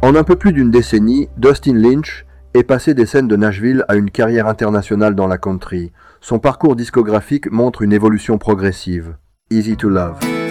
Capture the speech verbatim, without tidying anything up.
En un peu plus d'une décennie, Dustin Lynch est passé des scènes de Nashville à une carrière internationale dans la country. Son parcours discographique montre une évolution progressive. Easy to Love.